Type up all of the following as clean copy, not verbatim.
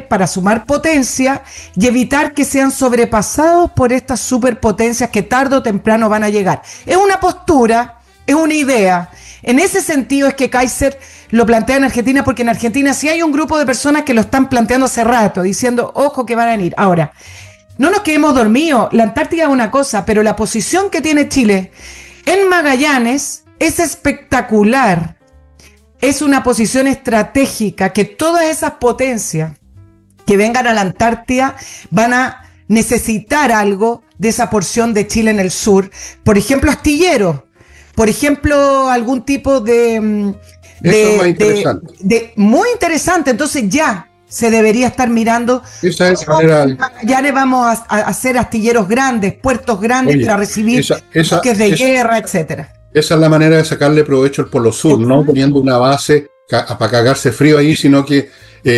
para sumar potencia y evitar que sean sobrepasados por estas superpotencias que tarde o temprano van a llegar. Es una postura, es una idea. En ese sentido es que Kaiser lo plantea en Argentina, porque en Argentina sí hay un grupo de personas que lo están planteando hace rato, diciendo, ojo que van a venir. Ahora, no nos quedemos dormidos, la Antártida es una cosa, pero la posición que tiene Chile en Magallanes es espectacular. Es una posición estratégica que todas esas potencias que vengan a la Antártida van a necesitar algo de esa porción de Chile en el sur. Por ejemplo, astilleros. Por ejemplo, algún tipo Eso es más interesante. muy interesante. Entonces ya se debería estar mirando. Esa es la manera. Ya le vamos a hacer astilleros grandes, puertos grandes para recibir buques de guerra, etcétera. Esa es la manera de sacarle provecho al Polo Sur, no poniendo una base para cagarse frío ahí, sino que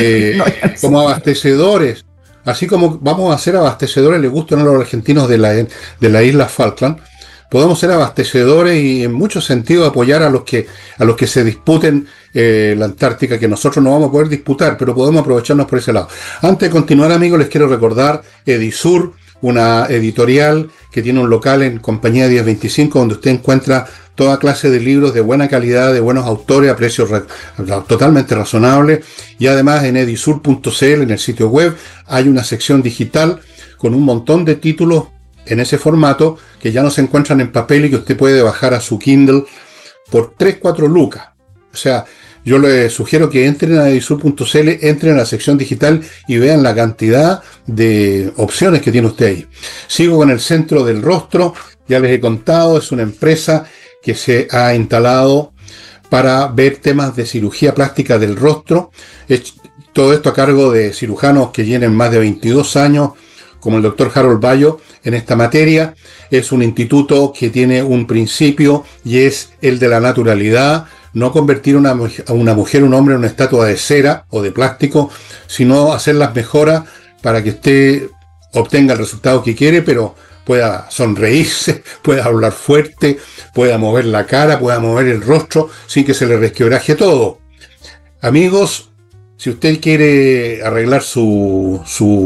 como abastecedores, así como vamos a ser abastecedores, les gustan a los argentinos de la isla Falkland, podemos ser abastecedores y en muchos sentidos apoyar a los que se disputen la Antártica, que nosotros no vamos a poder disputar, pero podemos aprovecharnos por ese lado. Antes de continuar, amigos, les quiero recordar Edisur, una editorial que tiene un local en Compañía 1025, donde usted encuentra toda clase de libros de buena calidad, de buenos autores, a precios totalmente razonables, y además en edisur.cl, en el sitio web, hay una sección digital con un montón de títulos en ese formato que ya no se encuentran en papel y que usted puede bajar a su Kindle por 3-4 lucas. O sea, yo les sugiero que entren a edisur.cl, entren a la sección digital y vean la cantidad de opciones que tiene usted ahí. Sigo con el Centro del Rostro, ya les he contado, es una empresa que se ha instalado para ver temas de cirugía plástica del rostro. Todo esto a cargo de cirujanos que tienen más de 22 años, como el doctor Harold Bayo, en esta materia. Es un instituto que tiene un principio y es el de la naturalidad. No convertir a una mujer, un hombre en una estatua de cera o de plástico, sino hacer las mejoras para que usted obtenga el resultado que quiere, pero pueda sonreírse, pueda hablar fuerte, pueda mover la cara, pueda mover el rostro sin que se le resquebraje todo. Amigos, si usted quiere arreglar su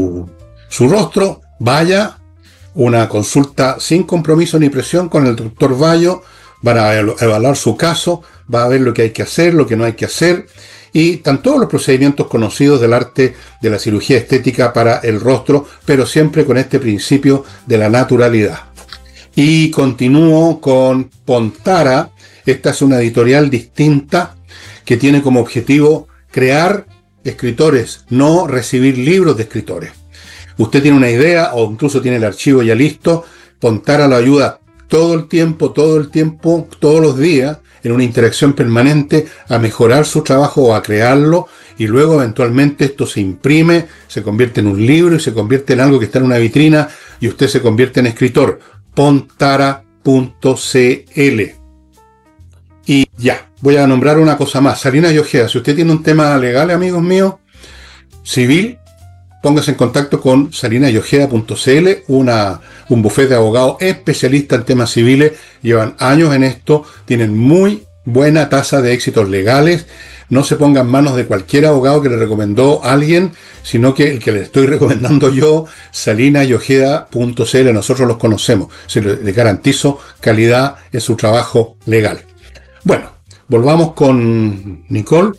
rostro, vaya, una consulta sin compromiso ni presión con el doctor Bayo, van a evaluar su caso, va a ver lo que hay que hacer, lo que no hay que hacer, y están todos los procedimientos conocidos del arte de la cirugía estética para el rostro, pero siempre con este principio de la naturalidad. Y continúo con Pontara. Esta es una editorial distinta que tiene como objetivo crear escritores, no recibir libros de escritores. Usted tiene una idea o incluso tiene el archivo ya listo, Pontara lo ayuda todo el tiempo, todos los días, en una interacción permanente a mejorar su trabajo o a crearlo, y luego eventualmente esto se imprime, se convierte en un libro y se convierte en algo que está en una vitrina y usted se convierte en escritor. Pontara.cl. Y ya, voy a nombrar una cosa más. Salinas y Ojeda, si usted tiene un tema legal, amigos míos, civil, póngase en contacto con salinasyojeda.cl, un bufete de abogados especialista en temas civiles, llevan años en esto, tienen muy buena tasa de éxitos legales. No se ponga en manos de cualquier abogado que le recomendó a alguien, sino que el que le estoy recomendando yo, salinasyojeda.cl, nosotros los conocemos, le garantizo calidad en su trabajo legal. Bueno, volvamos con Nicole.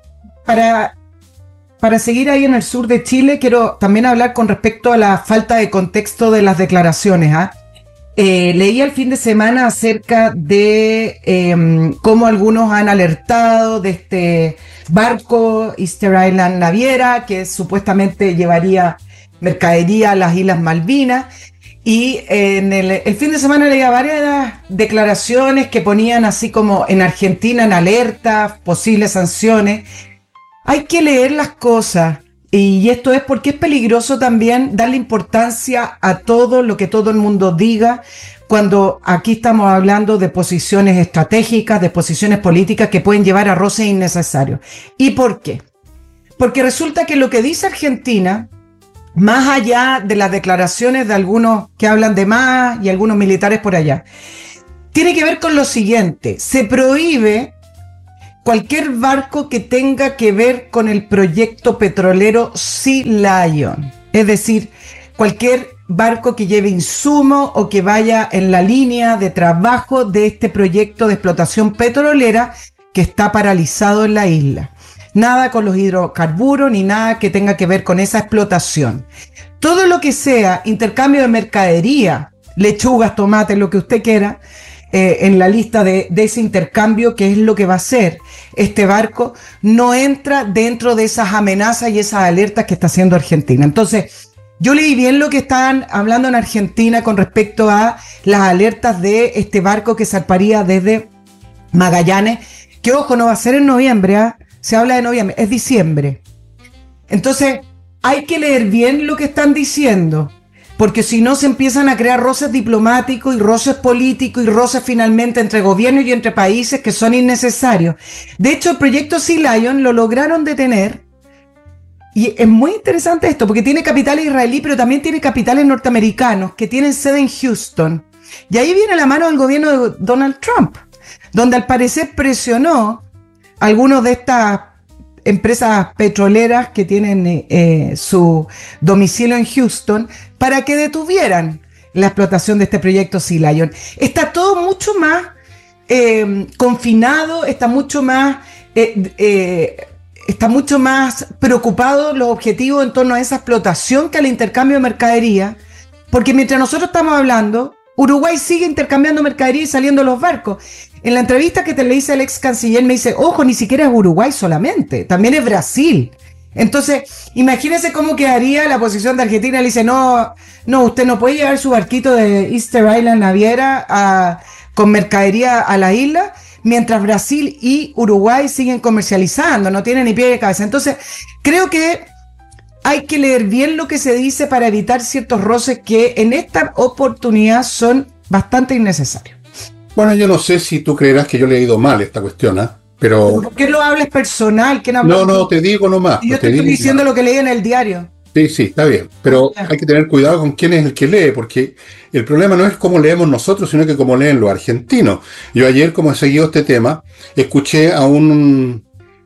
Para seguir ahí en el sur de Chile, quiero también hablar con respecto a la falta de contexto de las declaraciones. Leí el fin de semana acerca de cómo algunos han alertado de este barco Easter Island Naviera, que supuestamente llevaría mercadería a las Islas Malvinas. Y en el fin de semana leía varias declaraciones que ponían así como en Argentina en alerta, posibles sanciones. Hay que leer las cosas, y esto es porque es peligroso también darle importancia a todo lo que todo el mundo diga, cuando aquí estamos hablando de posiciones estratégicas, de posiciones políticas que pueden llevar a roces innecesarios. ¿Y por qué? Porque resulta que lo que dice Argentina, más allá de las declaraciones de algunos que hablan de más y algunos militares por allá, tiene que ver con lo siguiente: se prohíbe cualquier barco que tenga que ver con el proyecto petrolero Sea Lion. Es decir, cualquier barco que lleve insumo o que vaya en la línea de trabajo de este proyecto de explotación petrolera que está paralizado en la isla. Nada con los hidrocarburos ni nada que tenga que ver con esa explotación. Todo lo que sea intercambio de mercadería, lechugas, tomates, lo que usted quiera, en la lista de ese intercambio, que es lo que va a hacer este barco, no entra dentro de esas amenazas y esas alertas que está haciendo Argentina. Entonces, yo leí bien lo que están hablando en Argentina con respecto a las alertas de este barco que zarparía desde Magallanes, que ojo, no va a ser en noviembre, ¿eh? Se habla de noviembre, es diciembre. Entonces, hay que leer bien lo que están diciendo, porque si no se empiezan a crear roces diplomáticos y roces políticos y roces finalmente entre gobiernos y entre países que son innecesarios. De hecho, el proyecto Sea Lion lo lograron detener, y es muy interesante esto, porque tiene capitales israelí, pero también tiene capitales norteamericanos que tienen sede en Houston. Y ahí viene la mano del gobierno de Donald Trump, donde al parecer presionó a algunos de estas empresas petroleras que tienen su domicilio en Houston para que detuvieran la explotación de este proyecto Sea Lion. Está todo mucho más confinado, está mucho más preocupado los objetivos en torno a esa explotación que al intercambio de mercadería, porque mientras nosotros estamos hablando, Uruguay sigue intercambiando mercadería y saliendo los barcos. En la entrevista que te le hice al ex canciller me dice, ojo, ni siquiera es Uruguay solamente, también es Brasil. Entonces, imagínense cómo quedaría la posición de Argentina. Le dice, no, usted no puede llevar su barquito de Easter Island Naviera con mercadería a la isla, mientras Brasil y Uruguay siguen comercializando, no tienen ni pie ni cabeza. Entonces, creo que hay que leer bien lo que se dice para evitar ciertos roces que en esta oportunidad son bastante innecesarios. Bueno, yo no sé si tú creerás que yo le he ido mal esta cuestión, ¿eh? Pero... ¿Por qué lo hables personal? No, te digo nomás. Yo te estoy diciendo lo que leí en el diario. Sí, está bien. Pero hay que tener cuidado con quién es el que lee, porque el problema no es cómo leemos nosotros, sino que cómo leen los argentinos. Yo ayer, como he seguido este tema, escuché a un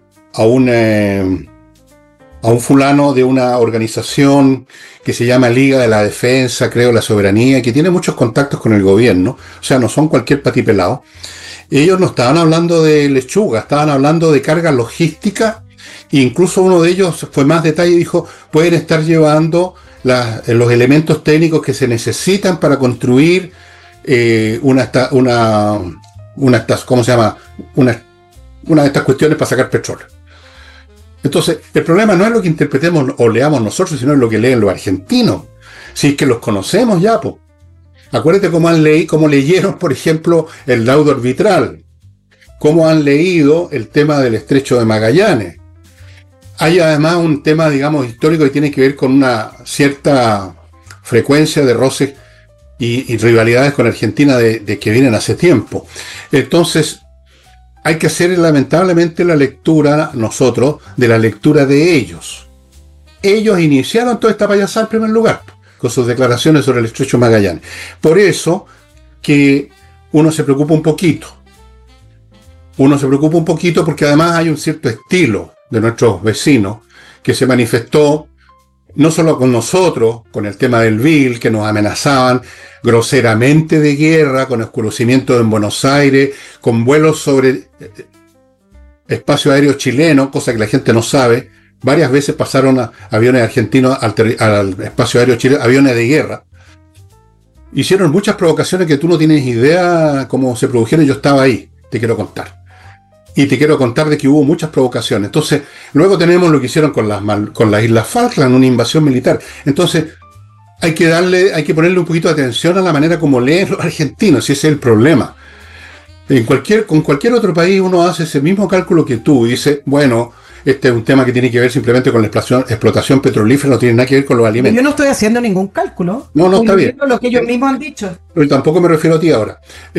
fulano de una organización que se llama Liga de la Defensa, creo, la Soberanía, y que tiene muchos contactos con el gobierno, o sea, no son cualquier patipelado. Ellos no estaban hablando de lechuga, estaban hablando de carga logística, e incluso uno de ellos fue más detalle y dijo, pueden estar llevando los elementos técnicos que se necesitan para construir una de estas cuestiones para sacar petróleo. Entonces, el problema no es lo que interpretemos o leamos nosotros, sino es lo que leen los argentinos. Si es que los conocemos ya, pues. Acuérdate cómo leyeron, por ejemplo, el laudo arbitral, cómo han leído el tema del estrecho de Magallanes. Hay además un tema, digamos, histórico que tiene que ver con una cierta frecuencia de roces y rivalidades con Argentina de que vienen hace tiempo. Entonces, hay que hacer lamentablemente la lectura, nosotros, de la lectura de ellos. Ellos iniciaron toda esta payasada en primer lugar, con sus declaraciones sobre el estrecho de Magallanes. Por eso que uno se preocupa un poquito. Porque además hay un cierto estilo de nuestros vecinos que se manifestó no solo con nosotros, con el tema del BIL, que nos amenazaban groseramente de guerra, con oscurecimiento en Buenos Aires, con vuelos sobre espacio aéreo chileno, cosa que la gente no sabe. Varias veces pasaron aviones argentinos al espacio aéreo chileno, aviones de guerra. Hicieron muchas provocaciones que tú no tienes idea cómo se produjeron. Yo estaba ahí, te quiero contar. Y te quiero contar de que hubo muchas provocaciones. Entonces, luego tenemos lo que hicieron con las Islas Falkland, una invasión militar. Entonces, hay que ponerle un poquito de atención a la manera como leen los argentinos, si ese es el problema. Con cualquier otro país uno hace ese mismo cálculo que tú y dice, bueno, este es un tema que tiene que ver simplemente con la explotación petrolífera, no tiene nada que ver con los alimentos. Yo no estoy haciendo ningún cálculo. No, está bien. Lo que ellos mismos han dicho. Pero tampoco me refiero a ti ahora.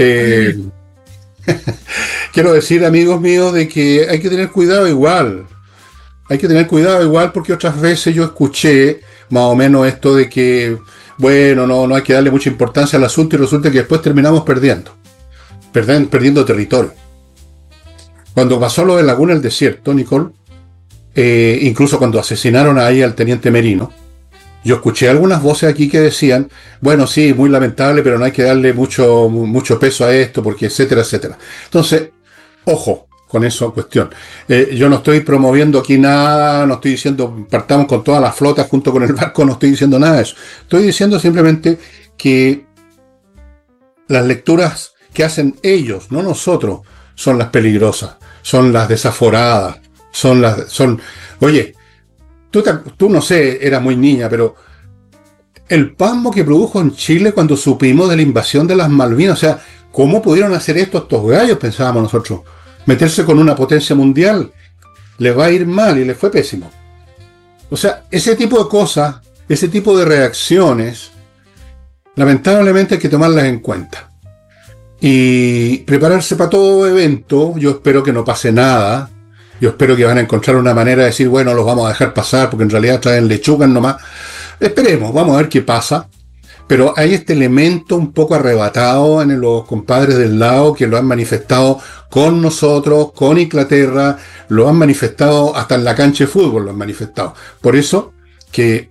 Quiero decir, amigos míos, de que hay que tener cuidado igual. Porque otras veces yo escuché más o menos esto de que, bueno, no hay que darle mucha importancia al asunto y resulta que después terminamos perdiendo territorio. Cuando pasó lo de Laguna del Desierto, Nicole, incluso cuando asesinaron ahí al teniente Merino, yo escuché algunas voces aquí que decían, bueno, sí, muy lamentable, pero no hay que darle mucho peso a esto, porque etcétera, etcétera. Entonces, ojo con eso cuestión. Yo no estoy promoviendo aquí nada, no estoy diciendo partamos con toda la flota junto con el barco, no estoy diciendo nada de eso. Estoy diciendo simplemente que las lecturas que hacen ellos, no nosotros, son las peligrosas, son las desaforadas, oye, tú no sé, eras muy niña, pero el pasmo que produjo en Chile cuando supimos de la invasión de las Malvinas, o sea, ¿cómo pudieron hacer esto estos gallos? Pensábamos nosotros. Meterse con una potencia mundial, les va a ir mal y les fue pésimo. O sea, ese tipo de cosas, ese tipo de reacciones, lamentablemente hay que tomarlas en cuenta. Y prepararse para todo evento, yo espero que no pase nada. Yo espero que van a encontrar una manera de decir, bueno, los vamos a dejar pasar porque en realidad traen lechugas nomás. Esperemos, vamos a ver qué pasa. Pero hay este elemento un poco arrebatado en los compadres del lado que lo han manifestado con nosotros, con Inglaterra, lo han manifestado hasta en la cancha de fútbol, lo han manifestado. Por eso que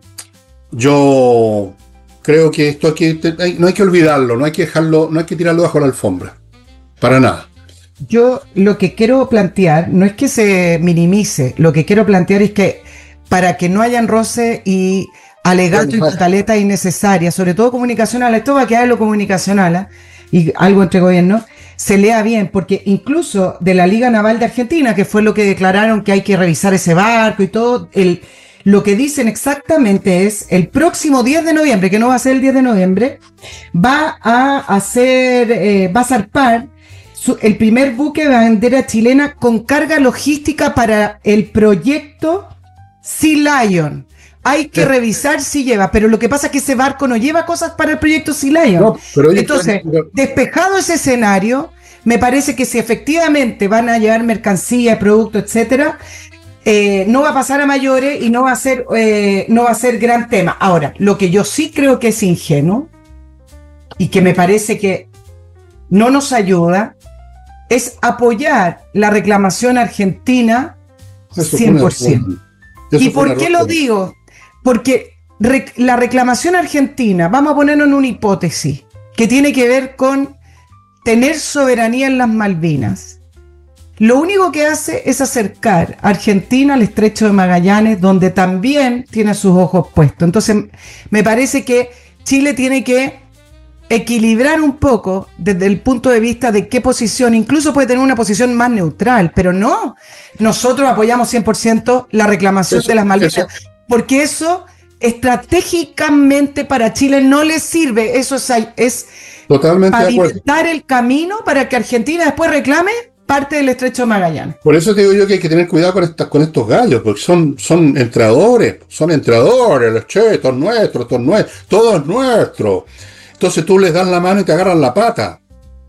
yo creo que esto aquí no hay que olvidarlo, no hay que dejarlo, no hay que tirarlo bajo la alfombra. Para nada. Yo lo que quiero plantear no es que se minimice, lo que quiero plantear es que para que no hayan roce y alegato y pataletas innecesarias, sobre todo comunicacional, esto va a quedar en lo comunicacional y algo entre gobiernos, se lea bien, porque incluso de la Liga Naval de Argentina, que fue lo que declararon que hay que revisar ese barco y todo, lo que dicen exactamente es el próximo 10 de noviembre, que no va a ser el 10 de noviembre, va a zarpar el primer buque de bandera chilena con carga logística para el proyecto Sea Lion. Hay que revisar si lleva, pero lo que pasa es que ese barco no lleva cosas para el proyecto Sea Lion. No, entonces, despejado ese escenario, me parece que si efectivamente van a llevar mercancía, productos, etcétera, no va a pasar a mayores y no va a ser gran tema. Ahora, lo que yo sí creo que es ingenuo y que me parece que no nos ayuda es apoyar la reclamación argentina 100%. ¿Y por qué lo digo? Porque la reclamación argentina, vamos a ponernos en una hipótesis que tiene que ver con tener soberanía en las Malvinas. Lo único que hace es acercar a Argentina al estrecho de Magallanes, donde también tiene sus ojos puestos. Entonces, me parece que Chile tiene que equilibrar un poco desde el punto de vista de qué posición, incluso puede tener una posición más neutral, pero no, nosotros apoyamos 100% la reclamación de las Malvinas, porque eso estratégicamente para Chile no le sirve, eso es totalmente pavimentar el camino para que Argentina después reclame parte del estrecho de Magallanes. Por eso te digo yo que hay que tener cuidado con estos gallos, porque son entradores, los chetos nuestros, todo es nuestro. Entonces tú les das la mano y te agarran la pata.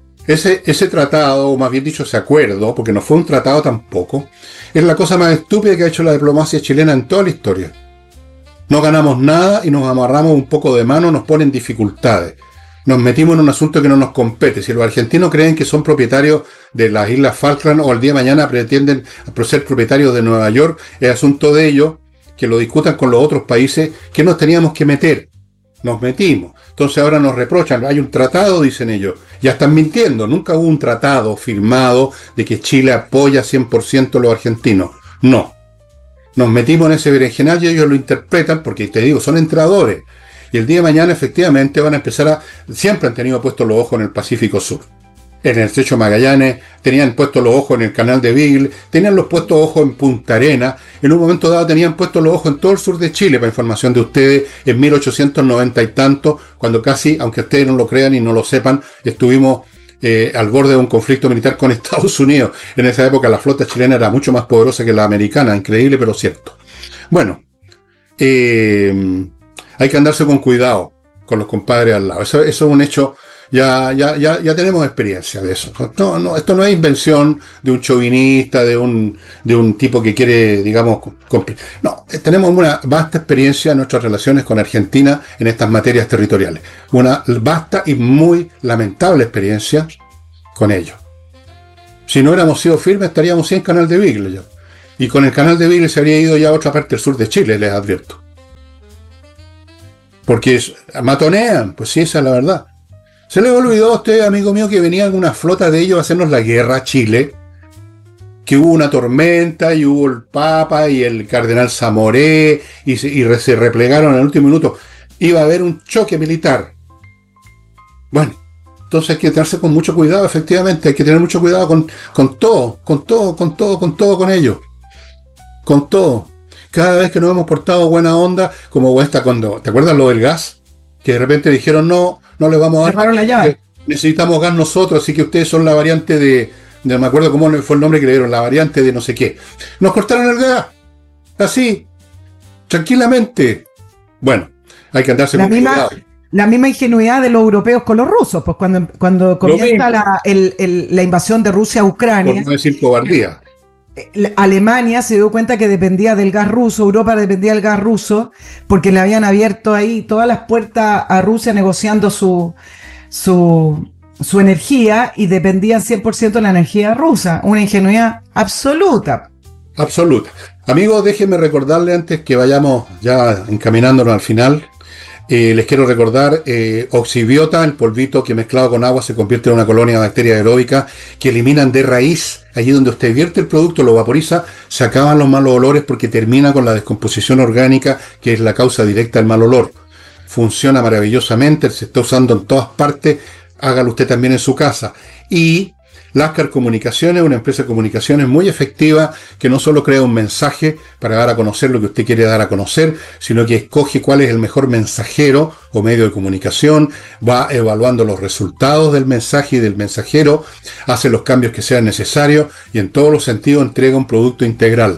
Ese tratado, o más bien dicho ese acuerdo, porque no fue un tratado tampoco, es la cosa más estúpida que ha hecho la diplomacia chilena en toda la historia. No ganamos nada y nos amarramos un poco de mano, nos ponen dificultades. Nos metimos en un asunto que no nos compete. Si los argentinos creen que son propietarios de las Islas Falkland o el día de mañana pretenden ser propietarios de Nueva York, es asunto de ellos, que lo discutan con los otros países, que nos teníamos que meter. Nos metimos. Entonces ahora nos reprochan. Hay un tratado, dicen ellos. Ya están mintiendo. Nunca hubo un tratado firmado de que Chile apoya 100% a los argentinos. No. Nos metimos en ese berenjenal y ellos lo interpretan porque, te digo, son entradores. Y el día de mañana efectivamente van a empezar siempre han tenido puestos los ojos en el Pacífico Sur. En el estrecho Magallanes, tenían puestos los ojos en el canal de Beagle, tenían los puestos ojos en Punta Arenas, en un momento dado tenían puestos los ojos en todo el sur de Chile, para información de ustedes, en 1890 y tanto, cuando casi, aunque ustedes no lo crean y no lo sepan, estuvimos al borde de un conflicto militar con Estados Unidos. En esa época la flota chilena era mucho más poderosa que la americana, increíble pero cierto. Bueno, hay que andarse con cuidado con los compadres al lado, eso es un hecho. Ya tenemos experiencia de eso. No, esto no es invención de un chauvinista, de un tipo que quiere, digamos, no, tenemos una vasta experiencia en nuestras relaciones con Argentina en estas materias territoriales. Una vasta y muy lamentable experiencia con ellos. Si no hubiéramos sido firmes, estaríamos sin canal de Beagle ya. Y con el canal de Beagle se habría ido ya a otra parte del sur de Chile, les advierto. Porque matonean, pues sí, esa es la verdad. Se les olvidó a usted, amigo mío, que venían una flota de ellos a hacernos la guerra a Chile, que hubo una tormenta y hubo el Papa y el Cardenal Zamoré y se replegaron en el último minuto. Iba a haber un choque militar. Bueno, entonces hay que tenerse con mucho cuidado, efectivamente, hay que tener mucho cuidado con todo con ellos. Con todo. Cada vez que nos hemos portado buena onda, como esta cuando, ¿te acuerdas lo del gas? Que de repente dijeron, no le vamos a dar. Cerraron la llave. Necesitamos gas nosotros, así que ustedes son la variante de no me acuerdo cómo fue el nombre que le dieron, la variante de no sé qué. Nos cortaron el gas. Así. Tranquilamente. Bueno, hay que andarse con cuidado. La misma ingenuidad de los europeos con los rusos, pues cuando comienza la invasión de Rusia a Ucrania. Por no decir cobardía. Alemania se dio cuenta que dependía del gas ruso, Europa dependía del gas ruso, porque le habían abierto ahí todas las puertas a Rusia negociando su energía y dependían 100% de la energía rusa. Una ingenuidad absoluta. Absoluta. Amigos, déjenme recordarle antes que vayamos ya encaminándonos al final. Les quiero recordar, Oxibiota, el polvito que mezclado con agua se convierte en una colonia de bacterias aeróbicas que eliminan de raíz, allí donde usted vierte el producto, lo vaporiza, se acaban los malos olores porque termina con la descomposición orgánica, que es la causa directa del mal olor. Funciona maravillosamente, se está usando en todas partes, hágalo usted también en su casa. Y Lascar Comunicaciones, una empresa de comunicaciones muy efectiva que no solo crea un mensaje para dar a conocer lo que usted quiere dar a conocer, sino que escoge cuál es el mejor mensajero o medio de comunicación, va evaluando los resultados del mensaje y del mensajero, hace los cambios que sean necesarios y en todos los sentidos entrega un producto integral.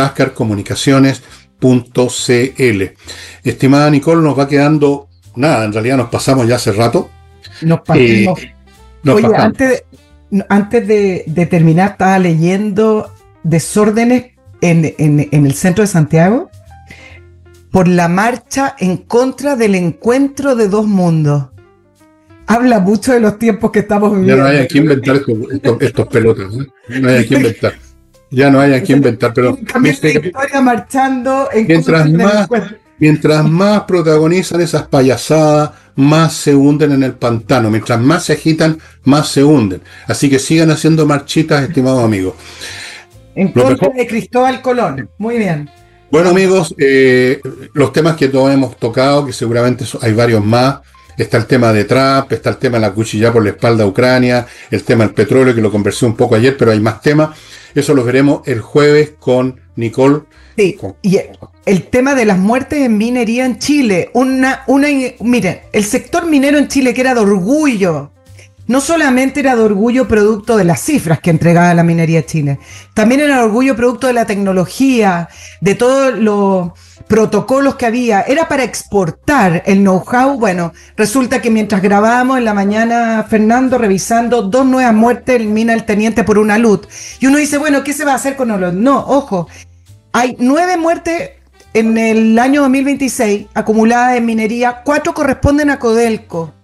lascarcomunicaciones.cl. Estimada Nicole, nos va quedando nada, en realidad nos pasamos ya hace rato. Nos pasamos. Oye, antes de terminar, estaba leyendo desórdenes en el centro de Santiago por la marcha en contra del encuentro de dos mundos. Habla mucho de los tiempos que estamos viviendo. Ya no hay aquí inventar estos pelotas, ¿eh? No hay aquí inventar. Ya no hay aquí inventar, pero marchando en mientras más protagonizan esas payasadas, más se hunden en el pantano. Mientras más se agitan, más se hunden. Así que sigan haciendo marchitas, estimados amigos. En contra de Cristóbal Colón. Muy bien. Bueno, amigos, los temas que todos hemos tocado, que seguramente hay varios más. Está el tema de Trump, está el tema de la cuchilla por la espalda a Ucrania, el tema del petróleo, que lo conversé un poco ayer, pero hay más temas. Eso los veremos el jueves con Nicole. Sí, y el tema de las muertes en minería en Chile. Miren, el sector minero en Chile, que era de orgullo, no solamente era de orgullo producto de las cifras que entregaba la minería de Chile, también era de orgullo producto de la tecnología, de todos los protocolos que había, era para exportar el know-how. Bueno, resulta que mientras grabábamos en la mañana, Fernando, revisando 2 nuevas muertes en mina del Teniente por una luz, y uno dice, bueno, ¿qué se va a hacer con los? No, ojo, hay 9 muertes en el año 2026 acumuladas en minería, 4 corresponden a Codelco.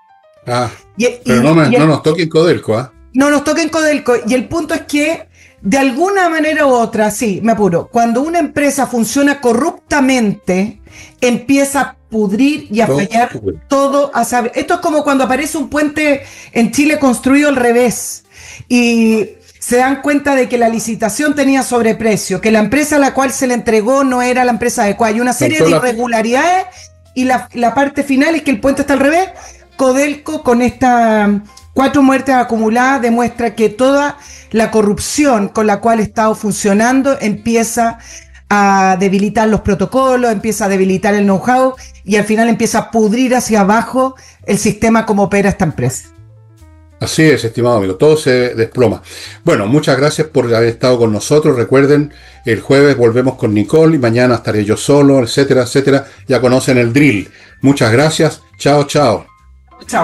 Pero no nos toquen Codelco, ¿ah? No nos toquen Codelco, y el punto es que de alguna manera u otra, sí, me apuro, cuando una empresa funciona corruptamente, empieza a pudrir y a fallar todo a saber. Esto es como cuando aparece un puente en Chile construido al revés y se dan cuenta de que la licitación tenía sobreprecio, que la empresa a la cual se le entregó no era la empresa adecuada. Hay una serie de irregularidades y la parte final es que el puente está al revés. Codelco, con estas 4 muertes acumuladas, demuestra que toda la corrupción con la cual ha estado funcionando empieza a debilitar los protocolos, empieza a debilitar el know-how y al final empieza a pudrir hacia abajo el sistema como opera esta empresa. Así es, estimado amigo, todo se desploma. Bueno, muchas gracias por haber estado con nosotros. Recuerden, el jueves volvemos con Nicole y mañana estaré yo solo, etcétera, etcétera. Ya conocen el drill. Muchas gracias. Chao, chao. Chao.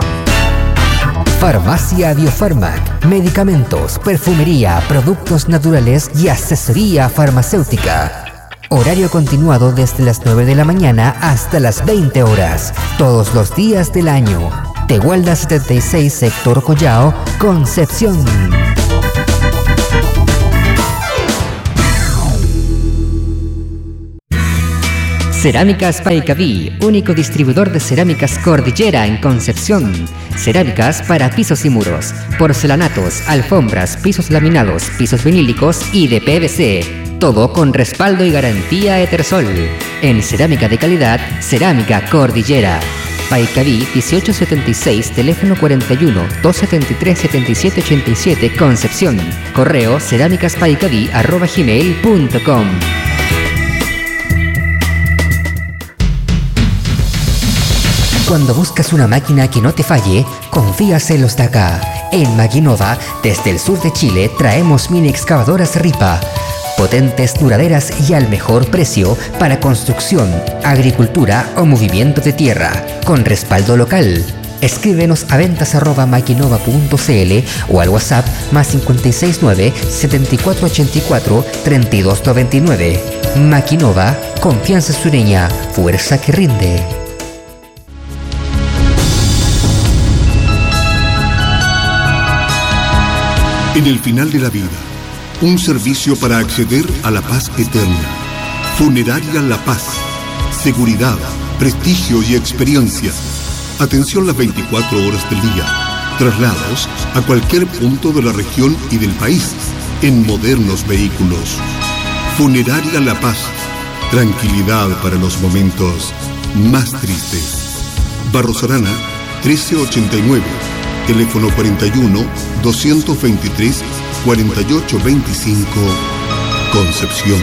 Farmacia Biofarmac, medicamentos, perfumería, productos naturales y asesoría farmacéutica. Horario continuado desde las 9 de la mañana hasta las 20 horas, todos los días del año. Tehuelda 76, sector Collao, Concepción. Cerámicas Paicaví, único distribuidor de cerámicas Cordillera en Concepción. Cerámicas para pisos y muros, porcelanatos, alfombras, pisos laminados, pisos vinílicos y de PVC. Todo con respaldo y garantía Etersol. En cerámica de calidad, Cerámica Cordillera. Paicaví 1876, teléfono 41-273-7787, Concepción. Correo cerámicaspaicaví@gmail.com. Cuando buscas una máquina que no te falle, confías en los de acá. En Maquinova, desde el sur de Chile, traemos mini excavadoras Ripa. Potentes, duraderas y al mejor precio para construcción, agricultura o movimiento de tierra, con respaldo local. Escríbenos a ventas@maquinova.cl o al WhatsApp +569 7484 3299. Maquinova, confianza sureña, fuerza que rinde. En el final de la vida, un servicio para acceder a la paz eterna. Funeraria La Paz. Seguridad, prestigio y experiencia. Atención las 24 horas del día. Traslados a cualquier punto de la región y del país en modernos vehículos. Funeraria La Paz. Tranquilidad para los momentos más tristes. Barros Arana, 1389. Teléfono 41-223-4825, Concepción.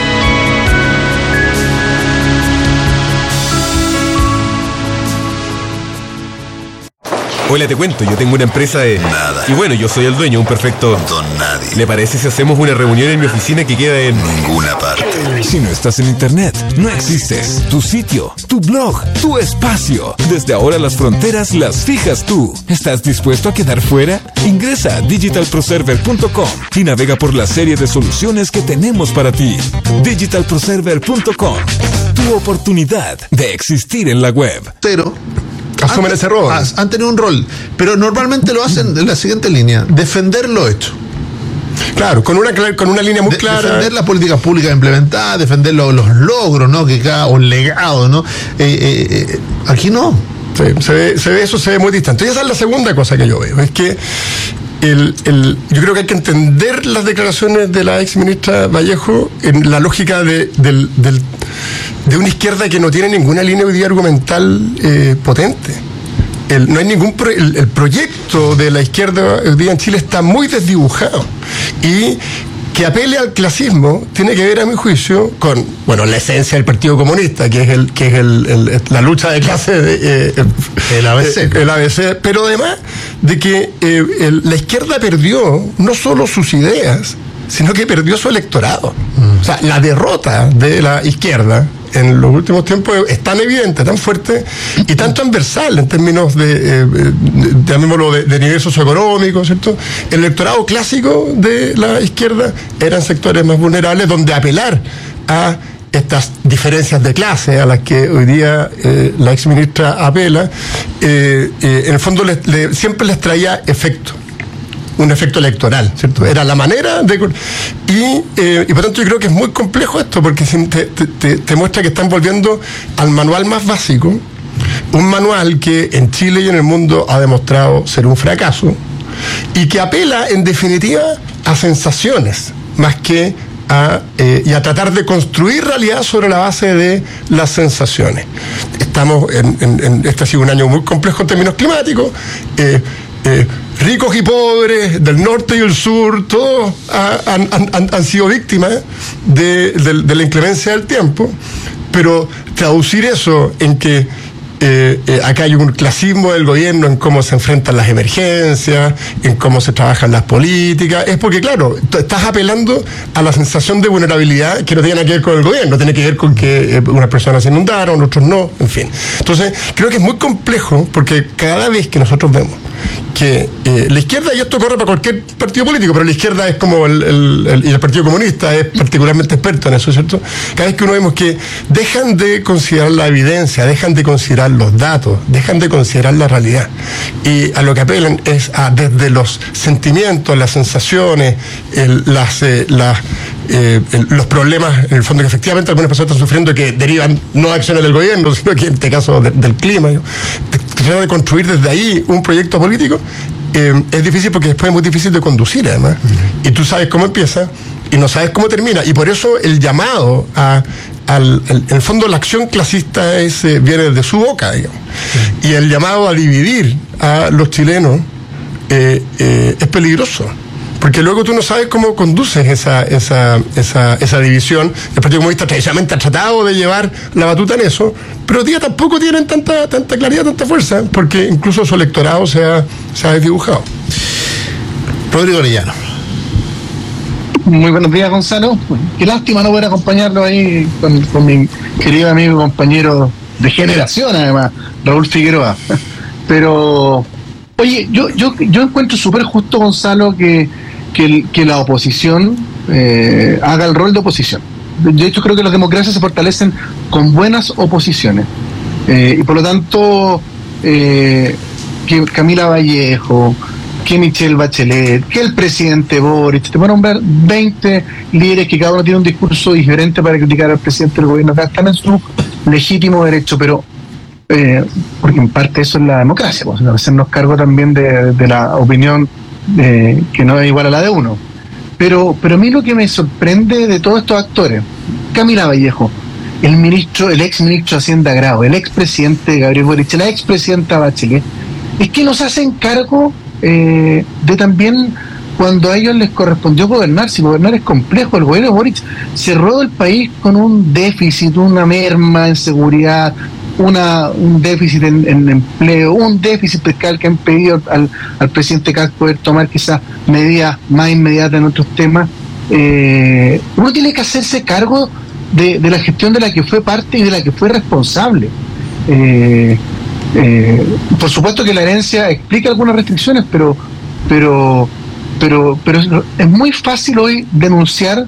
Hola, te cuento, yo tengo una empresa de... Nada. Y bueno, yo soy el dueño, un perfecto... Don nadie. ¿Le parece si hacemos una reunión en mi oficina que queda en... Ninguna parte. Si no estás en internet, no existes. Tu sitio, tu blog, tu espacio. Desde ahora las fronteras las fijas tú. ¿Estás dispuesto a quedar fuera? Ingresa a digitalproserver.com y navega por la serie de soluciones que tenemos para ti. digitalproserver.com. Tu oportunidad de existir en la web. Pero Asumen ese rol. han tenido un rol, pero normalmente lo hacen en la siguiente línea: defender lo hecho. Claro, con una línea muy clara. Defender las políticas públicas implementadas, defender los logros, ¿no? O el legado, ¿no? Aquí no. Sí, eso se ve muy distante. Y esa es la segunda cosa que yo veo. Es que yo creo que hay que entender las declaraciones de la ex ministra Vallejo en la lógica de una izquierda que no tiene ninguna línea hoy día argumental potente. No hay ningún el proyecto de la izquierda hoy día en Chile está muy desdibujado, y que apele al clasismo tiene que ver, a mi juicio, con la esencia del Partido Comunista, que es la lucha de clase, el ABC. El ABC, pero además de que la izquierda perdió no solo sus ideas, sino que perdió su electorado. O sea, la derrota de la izquierda en los últimos tiempos es tan evidente, tan fuerte y tan transversal en términos llamémoslo de nivel socioeconómico, ¿cierto? El electorado clásico de la izquierda eran sectores más vulnerables, donde apelar a estas diferencias de clase a las que hoy día la exministra apela, en el fondo siempre les traía un efecto electoral, ¿cierto? Era la manera de... Y por tanto yo creo que es muy complejo esto, porque te muestra que están volviendo al manual más básico, un manual que en Chile y en el mundo ha demostrado ser un fracaso, y que apela en definitiva a sensaciones, más que y a tratar de construir realidad sobre la base de las sensaciones. Estamos este ha sido un año muy complejo en términos climáticos. Ricos y pobres, del norte y el sur, todos han sido víctimas de la inclemencia del tiempo, pero traducir eso en que acá hay un clasismo del gobierno en cómo se enfrentan las emergencias, en cómo se trabajan las políticas, es porque, claro, estás apelando a la sensación de vulnerabilidad que no tiene nada que ver con el gobierno, tiene que ver con que unas personas se inundaron, otros no, en fin. Entonces, creo que es muy complejo, porque cada vez que nosotros vemos que la izquierda, y esto corre para cualquier partido político, pero la izquierda es como y el Partido Comunista es particularmente experto en eso, ¿cierto? Cada vez que uno vemos que dejan de considerar la evidencia, dejan de considerar considerar los datos, dejan de considerar la realidad. Y a lo que apelan es a desde los sentimientos, las sensaciones, los problemas, en el fondo, que efectivamente algunas personas están sufriendo, que derivan no de acciones del gobierno, sino que en este caso del clima. Tratar de construir desde ahí un proyecto político es difícil, porque después es muy difícil de conducir, además. Y tú sabes cómo empieza y no sabes cómo termina. Y por eso el llamado en el fondo, la acción clasista viene de su boca, digamos. Y el llamado a dividir a los chilenos es peligroso, porque luego tú no sabes cómo conduces esa división. El Partido Comunista tradicionalmente ha tratado de llevar la batuta en eso, pero hoy día tampoco tienen tanta claridad, tanta fuerza, porque incluso su electorado se ha desdibujado. Rodrigo Orellano. Muy buenos días, Gonzalo. Qué lástima no poder acompañarlo ahí con mi querido amigo y compañero de generación, además, Raúl Figueroa. Pero, oye, yo encuentro súper justo, Gonzalo, que la oposición haga el rol de oposición. De hecho, creo que las democracias se fortalecen con buenas oposiciones. Y por lo tanto, que Camila Vallejo, que Michelle Bachelet, que el presidente Boric, te voy a nombrar 20 líderes que cada uno tiene un discurso diferente para criticar al presidente del gobierno. Acá están en su legítimo derecho, pero porque en parte eso es la democracia, pues, hacernos cargo también de la opinión que no es igual a la de uno. Pero a mí lo que me sorprende de todos estos actores, Camila Vallejo, el ex ministro de Hacienda Grau, el ex presidente Gabriel Boric, la ex presidenta Bachelet, es que nos hacen cargo de también cuando a ellos les correspondió gobernar. Si gobernar es complejo, el gobierno de Boric cerró el país con un déficit, una merma en seguridad, un déficit en empleo, un déficit fiscal que han pedido al presidente Kast poder tomar quizás medidas más inmediatas en otros temas. Uno tiene que hacerse cargo de la gestión de la que fue parte y de la que fue responsable. Por supuesto que la herencia explica algunas restricciones, pero es muy fácil hoy denunciar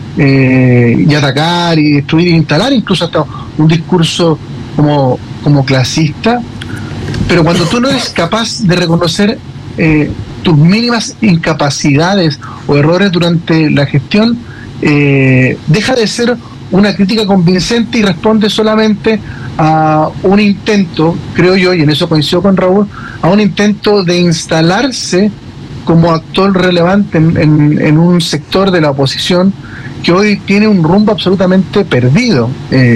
y atacar y destruir e instalar incluso hasta un discurso como clasista, pero cuando tú no eres capaz de reconocer tus mínimas incapacidades o errores durante la gestión, deja de ser una crítica convincente y responde solamente a un intento, creo yo, y en eso coincido con Raúl, a un intento de instalarse como actor relevante en un sector de la oposición que hoy tiene un rumbo absolutamente perdido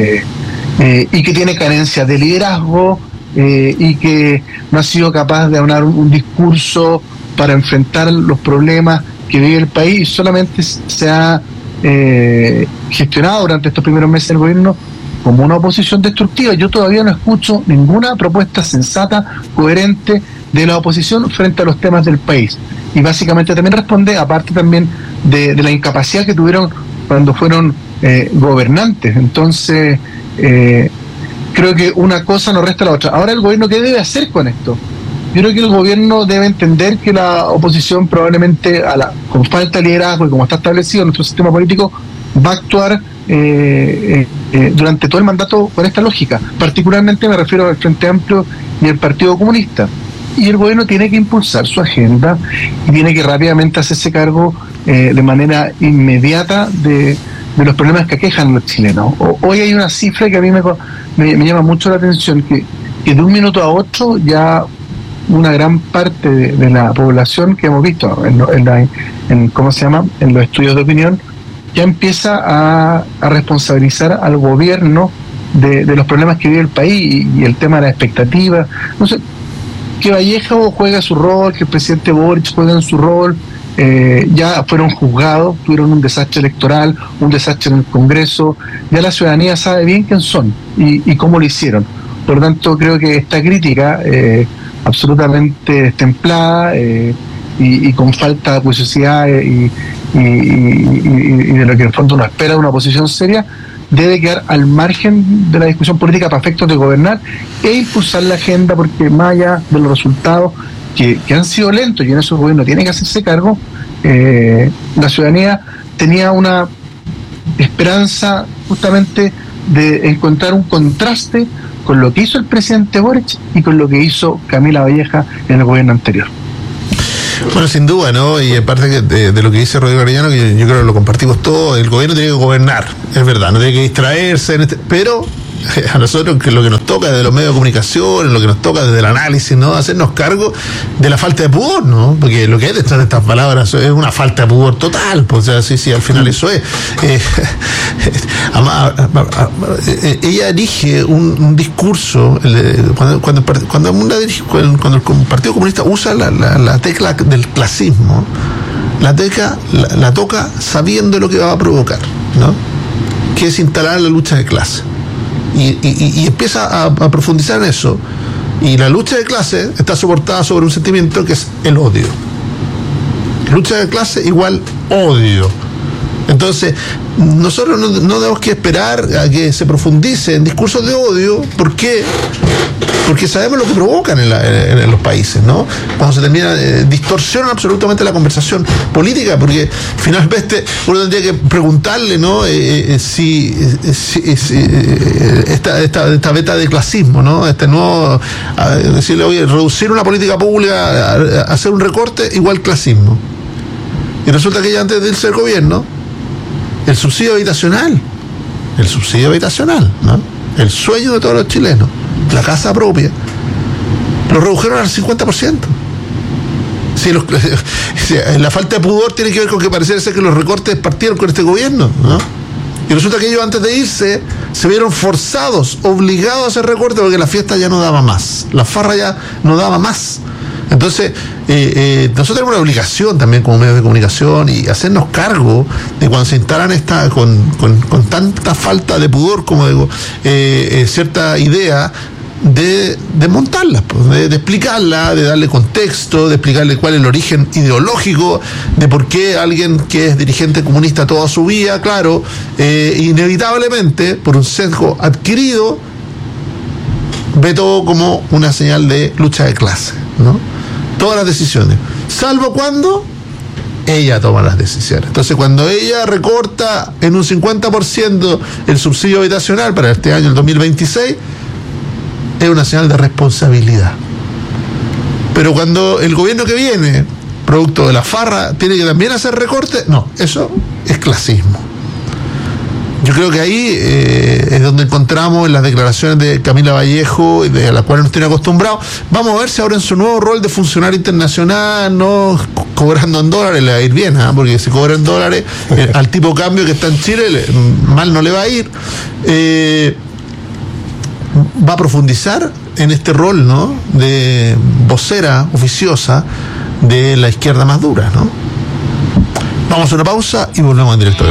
y que tiene carencia de liderazgo y que no ha sido capaz de aunar un discurso para enfrentar los problemas que vive el país, y solamente se ha gestionado durante estos primeros meses del gobierno como una oposición destructiva. Yo todavía no escucho ninguna propuesta sensata, coherente de la oposición frente a los temas del país, y básicamente también responde, aparte también de la incapacidad que tuvieron cuando fueron gobernantes. Entonces creo que una cosa no resta a la otra. Ahora, el gobierno, ¿qué debe hacer con esto? Yo creo que el gobierno debe entender que la oposición probablemente, con falta de liderazgo y como está establecido en nuestro sistema político, va a actuar durante todo el mandato con esta lógica. Particularmente me refiero al Frente Amplio y al Partido Comunista. Y el gobierno tiene que impulsar su agenda y tiene que rápidamente hacerse cargo de manera inmediata de los problemas que aquejan a los chilenos. Hoy hay una cifra que a mí me llama mucho la atención, que de un minuto a otro ya una gran parte de la población que hemos visto en ¿cómo se llama?, en los estudios de opinión, ya empieza a responsabilizar al gobierno de los problemas que vive el país y el tema de la expectativa. No sé, que Vallejo juega su rol, que el presidente Boric juega en su rol, ya fueron juzgados, tuvieron un desastre electoral, un desastre en el Congreso, ya la ciudadanía sabe bien quién son y cómo lo hicieron. Por lo tanto, creo que esta crítica absolutamente destemplada y con falta de curiosidad y de lo que en el fondo uno espera de una oposición seria, debe quedar al margen de la discusión política para efectos de gobernar e impulsar la agenda, porque más allá de los resultados que han sido lentos, y en eso el gobierno tiene que hacerse cargo, la ciudadanía tenía una esperanza justamente de encontrar un contraste con lo que hizo el presidente Boric y con lo que hizo Camila Valleja en el gobierno anterior. Bueno, sin duda, ¿no? Y aparte de lo que dice Rodrigo Arellano, que yo creo que lo compartimos todos, el gobierno tiene que gobernar, es verdad, no tiene que distraerse, pero a nosotros, que lo que nos toca desde los medios de comunicación, lo que nos toca desde el análisis, ¿no? Hacernos cargo de la falta de pudor, ¿no? Porque lo que hay detrás de estas palabras es una falta de pudor total, pues, o sea, sí, al final eso es. Ella elige un discurso, cuando el Partido Comunista usa la tecla del clasismo, la toca sabiendo lo que va a provocar, ¿no? Que es instalar la lucha de clase. Y empieza a profundizar en eso. Y la lucha de clase está soportada sobre un sentimiento que es el odio. Lucha de clase igual odio. Entonces, nosotros no tenemos que esperar a que se profundice en discursos de odio. ¿Por qué? Porque sabemos lo que provocan en los países, ¿no? Cuando se termina, distorsionan absolutamente la conversación política, porque finalmente uno tendría que preguntarle, ¿no? Si esta beta de clasismo, ¿no? Este nuevo, decirle, oye, reducir una política pública, hacer un recorte, igual clasismo. Y resulta que ella, antes de irse al gobierno, el subsidio habitacional, ¿no? El sueño de todos los chilenos, la casa propia, lo redujeron al 50%. La falta de pudor tiene que ver con que pareciera ser que los recortes partieron con este gobierno, ¿no? Y resulta que ellos, antes de irse, se vieron forzados, obligados a hacer recortes, porque la fiesta ya no daba más, la farra ya no daba más. Entonces, nosotros tenemos una obligación también como medios de comunicación y hacernos cargo de cuando se instalan con tanta falta de pudor, como digo, cierta idea de desmontarla, de explicarla, de darle contexto, de explicarle cuál es el origen ideológico, de por qué alguien que es dirigente comunista toda su vida, claro, inevitablemente, por un sesgo adquirido, ve todo como una señal de lucha de clase, ¿no? Todas las decisiones, salvo cuando ella toma las decisiones. Entonces, cuando ella recorta en un 50% el subsidio habitacional para este año, el 2026, es una señal de responsabilidad. Pero cuando el gobierno que viene, producto de la farra, tiene que también hacer recortes, no, eso es clasismo. Yo creo que ahí es donde encontramos en las declaraciones de Camila Vallejo, de la cual nos tiene acostumbrados. Vamos a ver si ahora en su nuevo rol de funcionario internacional, no cobrando en dólares, le va a ir bien, ¿eh? Porque si cobra en dólares, al tipo de cambio que está en Chile, mal no le va a ir. Va a profundizar en este rol, ¿no?, de vocera oficiosa de la izquierda más dura, ¿no? Vamos a una pausa y volvemos en directo.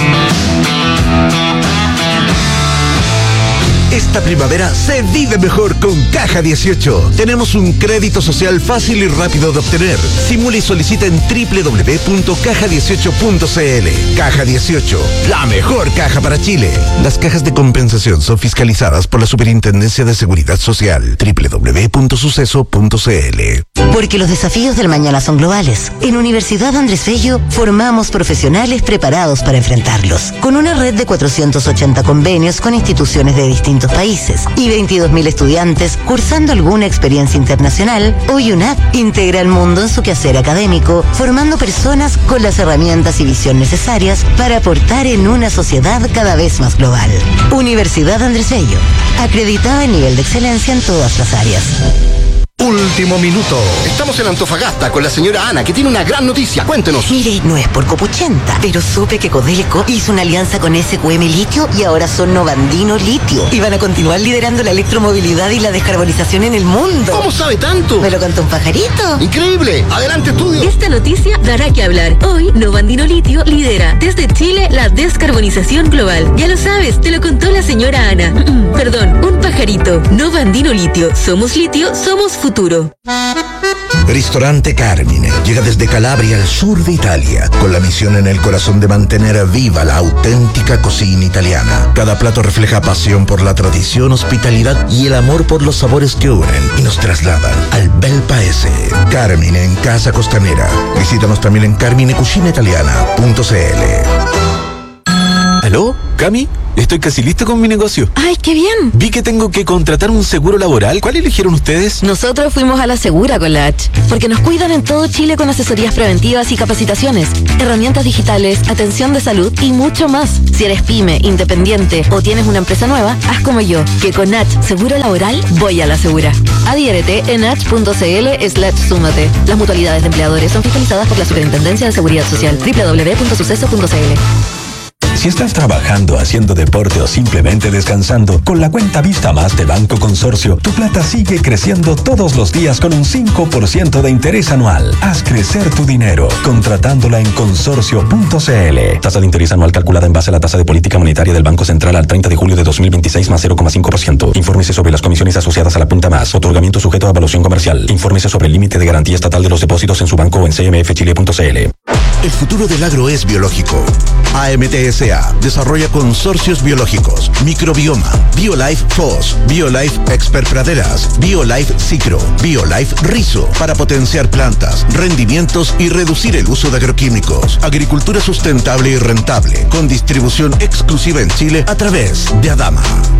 Esta primavera se vive mejor con Caja 18. Tenemos un crédito social fácil y rápido de obtener. Simula y solicita en www.caja18.cl. Caja 18, la mejor caja para Chile. Las cajas de compensación son fiscalizadas por la Superintendencia de Seguridad Social. www.suceso.cl. Porque los desafíos del mañana son globales. En Universidad Andrés Bello formamos profesionales preparados para enfrentarlos. Con una red de 480 convenios con instituciones de distintos países y 22.000 estudiantes cursando alguna experiencia internacional, hoy UNAP integra el mundo en su quehacer académico, formando personas con las herramientas y visión necesarias para aportar en una sociedad cada vez más global. Universidad Andrés Bello, acreditada en nivel de excelencia en todas las áreas. Último minuto. Estamos en Antofagasta con la señora Ana, que tiene una gran noticia. Cuéntenos. Mire, no es por copuchenta, pero supe que Codelco hizo una alianza con SQM Litio y ahora son Novandino Litio. Y van a continuar liderando la electromovilidad y la descarbonización en el mundo. ¿Cómo sabe tanto? ¿Me lo contó un pajarito? Increíble. Adelante, estudio. Esta noticia dará que hablar. Hoy, Novandino Litio lidera desde Chile la descarbonización global. Ya lo sabes, te lo contó la señora Ana. Perdón, un pajarito. Novandino Litio. Somos litio, somos futuro. Ristorante Carmine llega desde Calabria al sur de Italia con la misión en el corazón de mantener viva la auténtica cocina italiana. Cada plato refleja pasión por la tradición, hospitalidad y el amor por los sabores que unen y nos trasladan al bel paese. Carmine en Casa Costanera. Visítanos también en carminecucinaitaliana.cl. ¿Aló? ¿Cami? Estoy casi listo con mi negocio. ¡Ay, qué bien! Vi que tengo que contratar un seguro laboral. ¿Cuál eligieron ustedes? Nosotros fuimos a la Segura con la H, porque nos cuidan en todo Chile con asesorías preventivas y capacitaciones, herramientas digitales, atención de salud y mucho más. Si eres pyme, independiente o tienes una empresa nueva, haz como yo, que con H Seguro Laboral voy a la Segura. Adhiérete en h.cl/súmate. Las mutualidades de empleadores son fiscalizadas por la Superintendencia de Seguridad Social. www.suceso.cl. Si estás trabajando, haciendo deporte o simplemente descansando, con la cuenta Vista Más de Banco Consorcio, tu plata sigue creciendo todos los días con un 5% de interés anual. Haz crecer tu dinero contratándola en consorcio.cl. Tasa de interés anual calculada en base a la tasa de política monetaria del Banco Central al 30 de julio de 2026 más 0,5%. Infórmese sobre las comisiones asociadas a la punta más. Otorgamiento sujeto a evaluación comercial. Infórmese sobre el límite de garantía estatal de los depósitos en su banco o en cmfchile.cl. El futuro del agro es biológico. AMTSA desarrolla consorcios biológicos, microbioma, BioLife FOS, BioLife Expert Praderas, BioLife Cicro, BioLife Rizo, para potenciar plantas, rendimientos y reducir el uso de agroquímicos. Agricultura sustentable y rentable, con distribución exclusiva en Chile a través de Adama.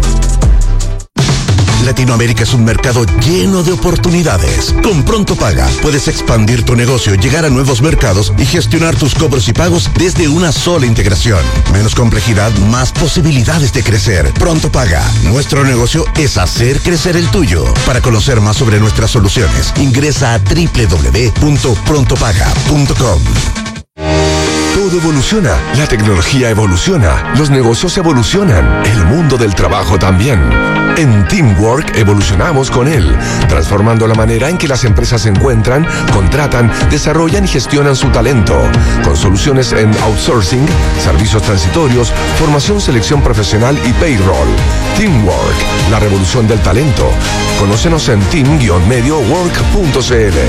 Latinoamérica es un mercado lleno de oportunidades. Con Pronto Paga puedes expandir tu negocio, llegar a nuevos mercados y gestionar tus cobros y pagos desde una sola integración. Menos complejidad, más posibilidades de crecer. Pronto Paga. Nuestro negocio es hacer crecer el tuyo. Para conocer más sobre nuestras soluciones, ingresa a www.prontopaga.com. Todo evoluciona, la tecnología evoluciona, los negocios evolucionan, el mundo del trabajo también. En Teamwork evolucionamos con él, transformando la manera en que las empresas se encuentran, contratan, desarrollan y gestionan su talento, con soluciones en outsourcing, servicios transitorios, formación, selección profesional y payroll. Teamwork, la revolución del talento. Conócenos en team-mediowork.cl.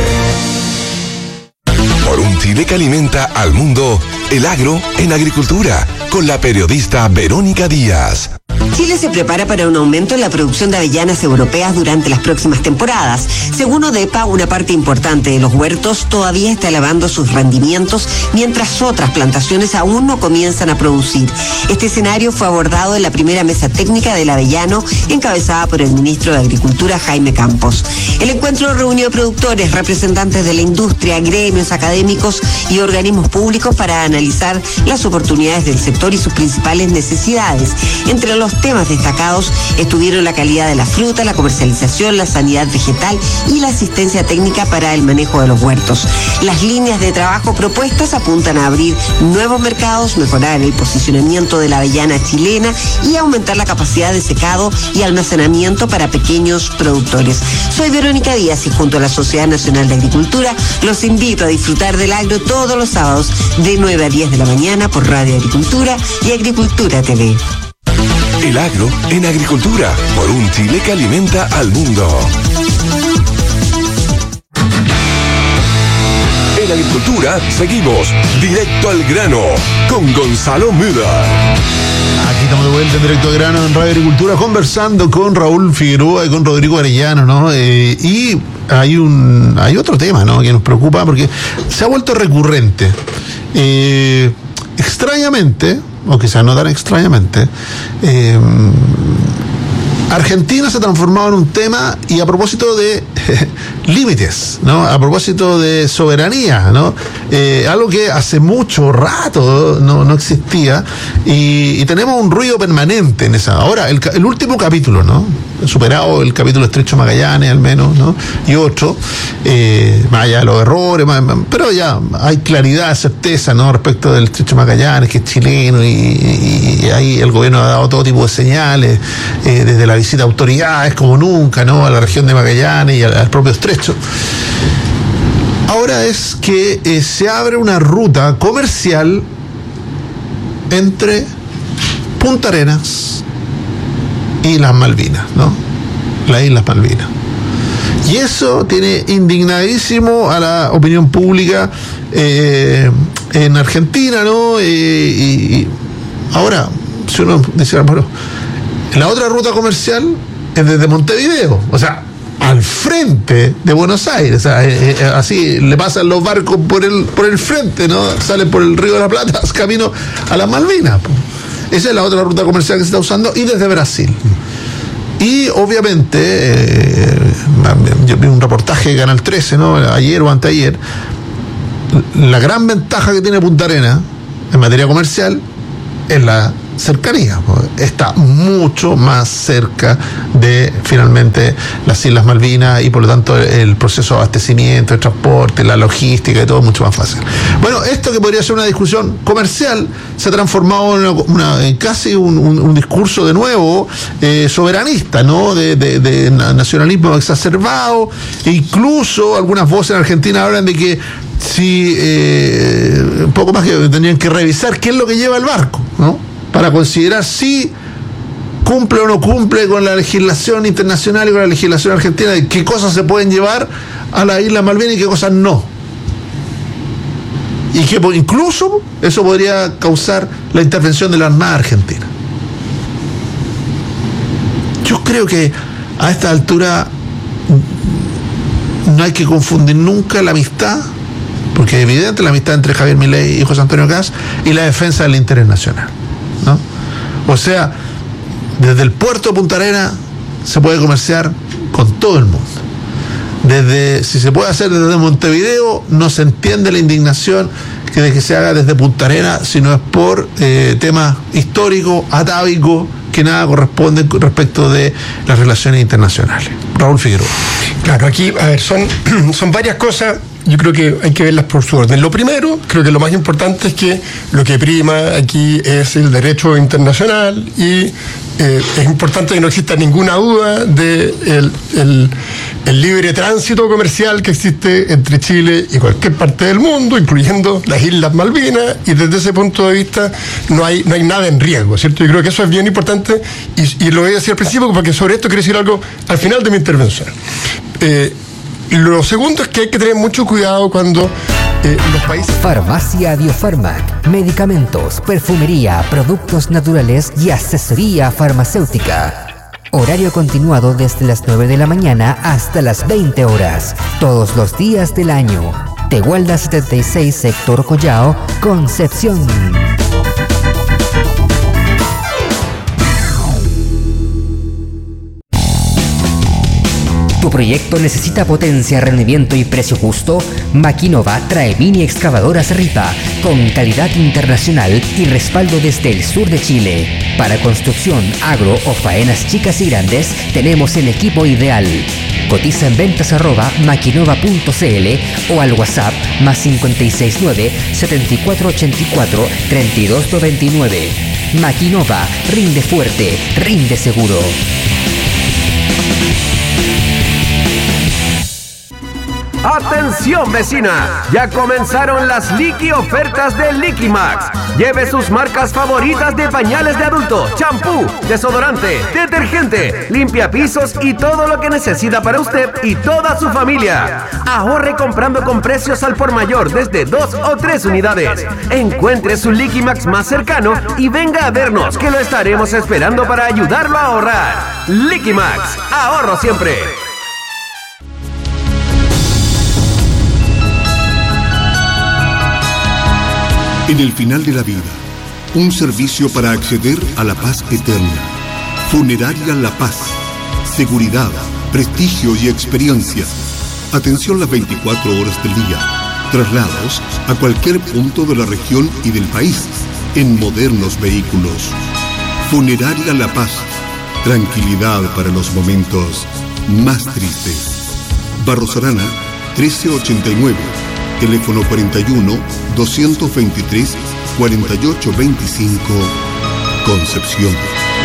Por un Chile que alimenta al mundo, el agro en agricultura, con la periodista Verónica Díaz. Chile se prepara para un aumento en la producción de avellanas europeas durante las próximas temporadas. Según ODEPA, una parte importante de los huertos todavía está elevando sus rendimientos, mientras otras plantaciones aún no comienzan a producir. Este escenario fue abordado en la primera mesa técnica del avellano, encabezada por el ministro de Agricultura, Jaime Campos. El encuentro reunió productores, representantes de la industria, gremios académicos y organismos públicos para analizar las oportunidades del sector y sus principales necesidades. Entre los temas destacados estuvieron la calidad de la fruta, la comercialización, la sanidad vegetal y la asistencia técnica para el manejo de los huertos. Las líneas de trabajo propuestas apuntan a abrir nuevos mercados, mejorar el posicionamiento de la avellana chilena y aumentar la capacidad de secado y almacenamiento para pequeños productores. Soy Verónica Díaz y junto a la Sociedad Nacional de Agricultura los invito a disfrutar del agro todos los sábados de 9 a 10 de la mañana por Radio Agricultura y Agricultura TV. El agro en agricultura, por un Chile que alimenta al mundo. En agricultura seguimos directo al grano con Gonzalo Müller. Aquí estamos de vuelta en Directo al Grano en Radio Agricultura, conversando con Raúl Figueroa y con Rodrigo Arellano, ¿no? Y hay otro tema, ¿no?, que nos preocupa porque se ha vuelto recurrente. Extrañamente, o quizás no tan extrañamente, Argentina se ha transformado en un tema, y a propósito de límites, ¿no?, a propósito de soberanía, ¿no?, algo que hace mucho rato no existía, y tenemos un ruido permanente en esa. Ahora, el último capítulo, ¿no?, superado el capítulo Estrecho Magallanes al menos, ¿no?, y otro, más allá de los errores, pero ya hay claridad, certeza, ¿no?, respecto del Estrecho Magallanes, que es chileno, y ahí el gobierno ha dado todo tipo de señales, desde la visita a autoridades como nunca, ¿no?, a la región de Magallanes y al propio estrecho. Ahora es que se abre una ruta comercial entre Punta Arenas y las Malvinas, ¿no?, las Islas Malvinas. Y eso tiene indignadísimo a la opinión pública en Argentina, ¿no? Y ahora, si uno dice, bueno, la otra ruta comercial es desde Montevideo, o sea, al frente de Buenos Aires, o sea, así le pasan los barcos por el frente, ¿no? Salen por el Río de la Plata, camino a las Malvinas. Esa es la otra ruta comercial que se está usando, y desde Brasil. Y obviamente, yo vi un reportaje de Canal 13, ¿no? Ayer o anteayer. La gran ventaja que tiene Punta Arenas en materia comercial es la cercanía. Está mucho más cerca de finalmente las Islas Malvinas, y por lo tanto el proceso de abastecimiento, el transporte, la logística y todo es mucho más fácil. Bueno, esto que podría ser una discusión comercial se ha transformado en casi un discurso de nuevo soberanista, ¿no? De nacionalismo exacerbado. E incluso algunas voces en Argentina hablan de que un poco más que tendrían que revisar qué es lo que lleva el barco, ¿no? Para considerar si cumple o no cumple con la legislación internacional y con la legislación argentina, de qué cosas se pueden llevar a la isla Malvinas y qué cosas no. Y que incluso eso podría causar la intervención de la Armada Argentina. Yo creo que a esta altura no hay que confundir nunca la amistad, porque es evidente la amistad entre Javier Milei y José Antonio Kast, y la defensa del interés nacional, ¿no? O sea, desde el puerto de Punta Arenas se puede comerciar con todo el mundo. Si se puede hacer desde Montevideo, no se entiende la indignación de que se haga desde Punta Arenas, si no es por temas históricos, atávicos, que nada corresponden respecto de las relaciones internacionales. Raúl Figueroa. Claro, aquí, a ver, son varias cosas. Yo creo que hay que verlas por su orden. Lo primero, creo que lo más importante es que lo que prima aquí es el derecho internacional, y es importante que no exista ninguna duda de el libre tránsito comercial que existe entre Chile y cualquier parte del mundo, incluyendo las Islas Malvinas, y desde ese punto de vista no hay nada en riesgo, ¿cierto? Yo creo que eso es bien importante, y lo voy a decir al principio porque sobre esto quiero decir algo al final de mi intervención. Lo segundo es que hay que tener mucho cuidado cuando los países... Farmacia Biofarmac, medicamentos, perfumería, productos naturales y asesoría farmacéutica. Horario continuado desde las 9 de la mañana hasta las 20 horas, todos los días del año. Tegualda 76, sector Collao, Concepción. ¿Tu proyecto necesita potencia, rendimiento y precio justo? Maquinova trae mini excavadoras Ripa con calidad internacional y respaldo desde el sur de Chile. Para construcción, agro o faenas chicas y grandes, tenemos el equipo ideal. Cotiza en ventas@maquinova.cl o al WhatsApp +569 7484 3299. Maquinova, rinde fuerte, rinde seguro. ¡Atención, vecina! Ya comenzaron las Liqui ofertas de Liquimax. Lleve sus marcas favoritas de pañales de adulto, champú, desodorante, detergente, limpiapisos y todo lo que necesita para usted y toda su familia. Ahorre comprando con precios al por mayor desde 2 o 3 unidades. Encuentre su Liquimax más cercano y venga a vernos, que lo estaremos esperando para ayudarlo a ahorrar. Liquimax, ahorro siempre. En el final de la vida, un servicio para acceder a la paz eterna. Funeraria La Paz. Seguridad, prestigio y experiencia. Atención las 24 horas del día. Traslados a cualquier punto de la región y del país en modernos vehículos. Funeraria La Paz. Tranquilidad para los momentos más tristes. Barros Arana, 1389. Teléfono 41-223-4825, Concepción.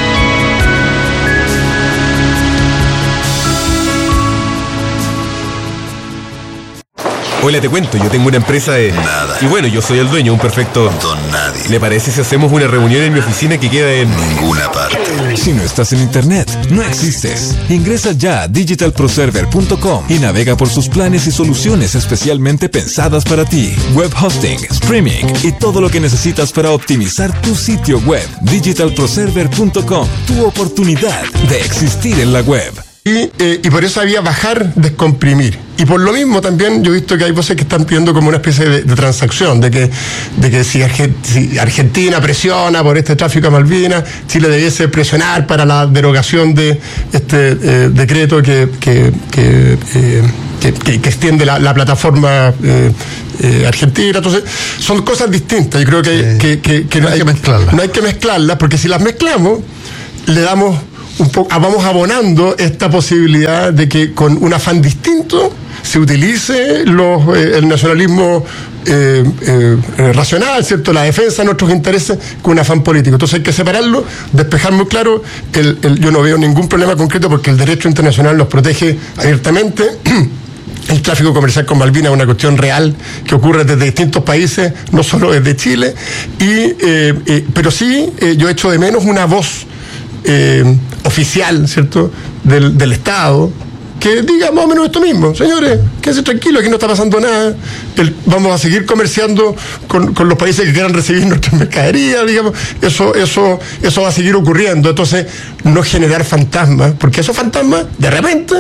Hola, te cuento, yo tengo una empresa de... Nada. Y bueno, yo soy el dueño, un perfecto... Don nadie. ¿Le parece si hacemos una reunión en mi oficina que queda en... Ninguna parte. Si no estás en internet, no existes. Ingresa ya a digitalproserver.com y navega por sus planes y soluciones especialmente pensadas para ti. Web hosting, streaming y todo lo que necesitas para optimizar tu sitio web. Digitalproserver.com, tu oportunidad de existir en la web. Y por eso había bajar, descomprimir. Y por lo mismo también yo he visto que hay voces que están pidiendo como una especie de transacción, de que si Argentina presiona por este tráfico a Malvinas, Chile debiese presionar para la derogación de este decreto que extiende la plataforma argentina. Entonces, son cosas distintas. Yo creo que no hay que mezclarlas, porque si las mezclamos, le damos vamos abonando esta posibilidad de que con un afán distinto se utilice el nacionalismo racional, ¿cierto? La defensa de nuestros intereses con un afán político. Entonces hay que separarlo, despejar muy claro. Yo no veo ningún problema concreto porque el derecho internacional los protege abiertamente. El tráfico comercial con Malvinas es una cuestión real que ocurre desde distintos países, no solo desde Chile. Pero sí, yo echo de menos una voz oficial, ¿cierto?, del Estado, que diga más o menos esto mismo: señores, quédense tranquilos, aquí no está pasando nada, vamos a seguir comerciando con los países que quieran recibir nuestras mercaderías, digamos, eso va a seguir ocurriendo. Entonces, no generar fantasmas, porque esos fantasmas, de repente,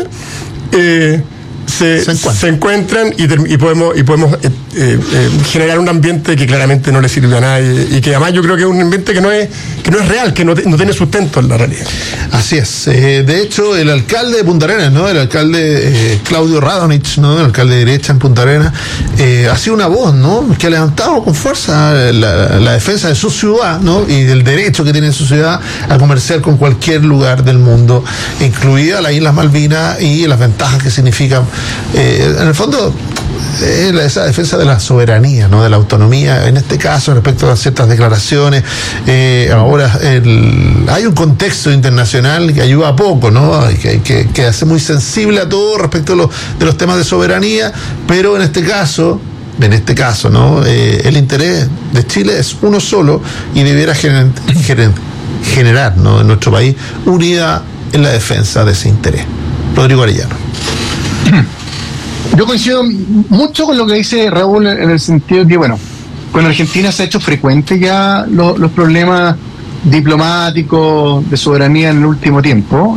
se encuentran y podemos generar un ambiente que claramente no le sirve a nadie, y que además yo creo que es un ambiente que no es real, que no tiene sustento en la realidad. Así es. De hecho, el alcalde de Punta Arenas, ¿no?, el alcalde Claudio Radonich, ¿no?, el alcalde de derecha en Punta Arenas, ha sido una voz, ¿no?, que ha levantado con fuerza la defensa de su ciudad, ¿no?, y del derecho que tiene su ciudad a comerciar con cualquier lugar del mundo, incluida las Islas Malvinas, y las ventajas que significan. En el fondo, esa defensa de la soberanía, ¿no?, de la autonomía, en este caso respecto a ciertas declaraciones. Ahora hay un contexto internacional que ayuda a poco, ¿no?, que hace muy sensible a todo respecto de los temas de soberanía, pero en este caso, ¿no?, el interés de Chile es uno solo y debiera generar, ¿no?, en nuestro país unidad en la defensa de ese interés. Rodrigo Arellano. Yo coincido mucho con lo que dice Raúl, en el sentido que, bueno, con Argentina se ha hecho frecuente ya los problemas diplomáticos de soberanía en el último tiempo,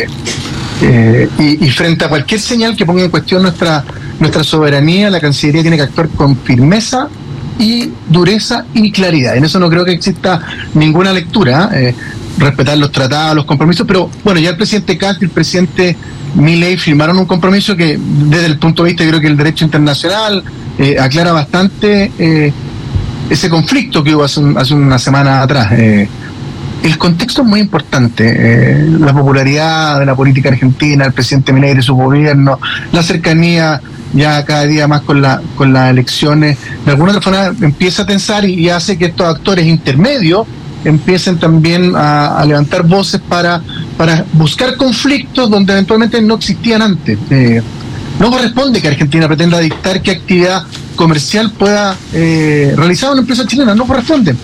y frente a cualquier señal que ponga en cuestión nuestra soberanía, la Cancillería tiene que actuar con firmeza y dureza y claridad. En eso no creo que exista ninguna lectura, respetar los tratados, los compromisos, pero bueno, ya el presidente Kast y el presidente Milei firmaron un compromiso que, desde el punto de vista, yo creo que el derecho internacional aclara bastante ese conflicto que hubo hace una semana atrás. El contexto es muy importante, la popularidad de la política argentina, el presidente Milei y de su gobierno, la cercanía ya cada día más con las elecciones, de alguna otra forma empieza a tensar y hace que estos actores intermedios empiecen también a levantar voces para buscar conflictos donde eventualmente no existían antes. No corresponde que Argentina pretenda dictar qué actividad comercial pueda realizar una empresa chilena, no corresponde.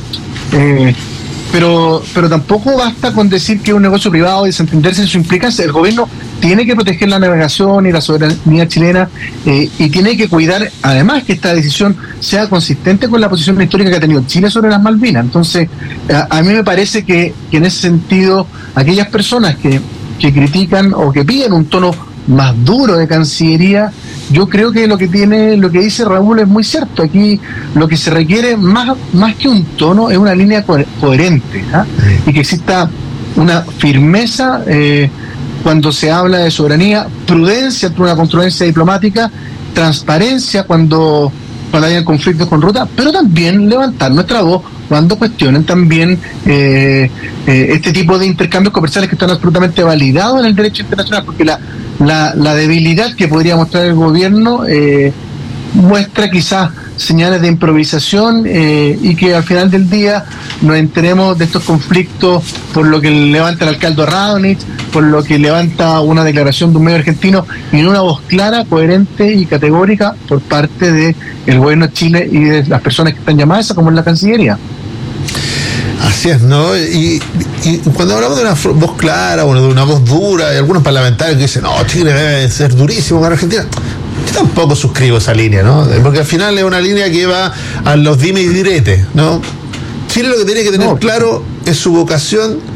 Pero tampoco basta con decir que es un negocio privado y desentenderse de su implicancia. El gobierno tiene que proteger la navegación y la soberanía chilena, y tiene que cuidar, además, que esta decisión sea consistente con la posición histórica que ha tenido Chile sobre las Malvinas. Entonces, a mí me parece que en ese sentido, aquellas personas que critican o que piden un tono más duro de Cancillería, yo creo que lo que dice Raúl es muy cierto. Aquí lo que se requiere más que un tono es una línea coherente, y que exista una firmeza cuando se habla de soberanía, prudencia ante una controversia diplomática, transparencia cuando hayan conflictos con ruta, pero también levantar nuestra voz cuando cuestionen también este tipo de intercambios comerciales que están absolutamente validados en el derecho internacional, porque la debilidad que podría mostrar el gobierno muestra quizás señales de improvisación, y que al final del día nos enteremos de estos conflictos por lo que levanta el alcalde Radonich, por lo que levanta una declaración de un medio argentino, y en una voz clara, coherente y categórica por parte del gobierno de Chile y de las personas que están llamadas a eso, como es la Cancillería. Así es, ¿no? Y cuando hablamos de una voz clara, bueno, de una voz dura, hay algunos parlamentarios que dicen, no, Chile debe ser durísimo con Argentina. Yo tampoco suscribo esa línea, ¿no? Porque al final es una línea que va a los dime y diretes, ¿no? Chile lo que tiene que tener claro es su vocación.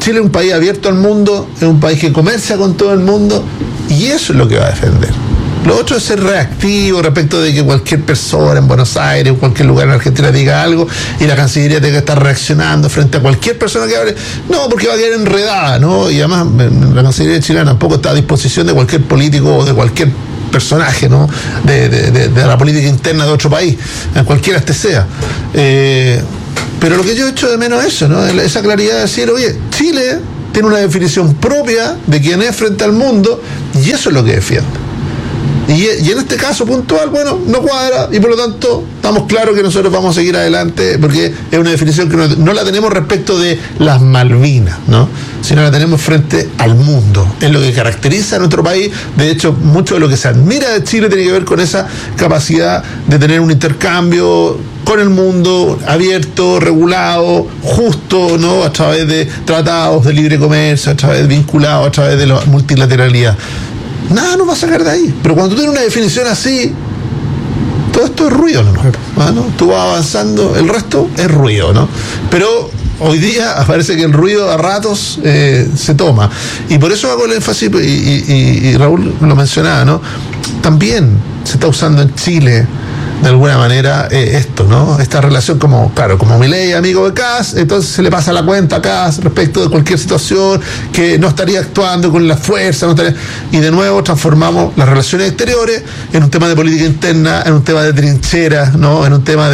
Chile es un país abierto al mundo, es un país que comercia con todo el mundo, y eso es lo que va a defender. Lo otro es ser reactivo respecto de que cualquier persona en Buenos Aires o cualquier lugar en Argentina diga algo y la Cancillería tenga que estar reaccionando frente a cualquier persona que hable. No, porque va a quedar enredada, ¿no? Y además la Cancillería chilena tampoco está a disposición de cualquier político o de cualquier personaje, ¿no? De la política interna de otro país, cualquiera este sea. Pero lo que yo echo de menos es eso, ¿no? Esa claridad de decir, oye, Chile tiene una definición propia de quién es frente al mundo, y eso es lo que defiende. Y en este caso puntual, bueno, no cuadra, y por lo tanto estamos claros que nosotros vamos a seguir adelante, porque es una definición que no la tenemos respecto de las Malvinas, ¿no? Sino la tenemos frente al mundo. Es lo que caracteriza a nuestro país. De hecho, mucho de lo que se admira de Chile tiene que ver con esa capacidad de tener un intercambio con el mundo abierto, regulado, justo, ¿no? A través de tratados de libre comercio, a través de vinculados, a través de la multilateralidad. Nada nos va a sacar de ahí. Pero cuando tú tienes una definición así, todo esto es ruido, ¿no? Tú vas avanzando, el resto es ruido, ¿no? Pero hoy día parece que el ruido a ratos se toma. Y por eso hago el énfasis, y Raúl lo mencionaba, ¿no? También se está usando en Chile de alguna manera esto, ¿no? Esta relación como Milei, amigo de Kast, entonces se le pasa la cuenta a Kast respecto de cualquier situación, que no estaría actuando con la fuerza, y de nuevo transformamos las relaciones exteriores en un tema de política interna, en un tema de trincheras, ¿no? En un tema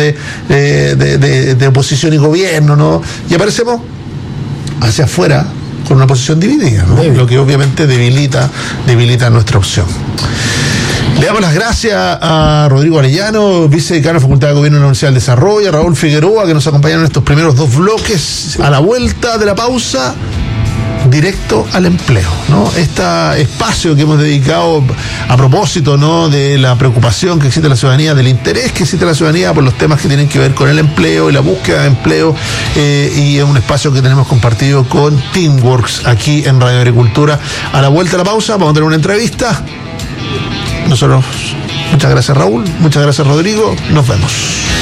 de oposición y gobierno, ¿no? Y aparecemos hacia afuera con una posición dividida, ¿no? Lo que obviamente debilita nuestra opción. Le damos las gracias a Rodrigo Arellano, vicedecano de Facultad de Gobierno de la Universidad del Desarrollo, a Raúl Figueroa, que nos acompañaron en estos primeros 2 bloques. A la vuelta de la pausa, directo al empleo, ¿no? Este espacio que hemos dedicado a propósito, ¿no? De la preocupación que existe en la ciudadanía, del interés que existe en la ciudadanía por los temas que tienen que ver con el empleo y la búsqueda de empleo, y es un espacio que tenemos compartido con Teamworks aquí en Radio Agricultura. A la vuelta de la pausa vamos a tener una entrevista. Nosotros, muchas gracias Raúl, muchas gracias Rodrigo, nos vemos.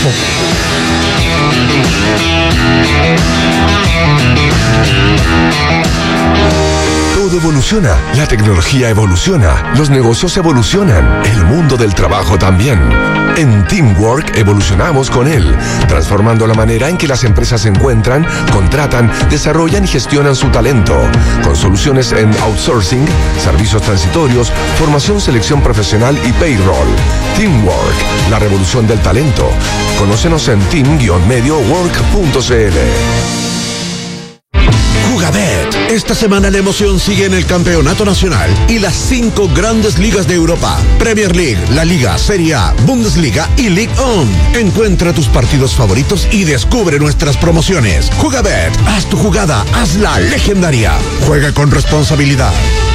Todo evoluciona, la tecnología evoluciona, los negocios evolucionan, el mundo del trabajo también. En Teamwork evolucionamos con él, transformando la manera en que las empresas se encuentran, contratan, desarrollan y gestionan su talento, con soluciones en outsourcing, servicios transitorios, formación, selección profesional y payroll. Teamwork, la revolución del talento. Conócenos en team-mediowork.cl. Jugabet. Esta semana la emoción sigue en el campeonato nacional y las 5 grandes ligas de Europa: Premier League, La Liga, Serie A, Bundesliga y Ligue 1. Encuentra tus partidos favoritos y descubre nuestras promociones. Jugabet, haz tu jugada, hazla legendaria. Juega con responsabilidad.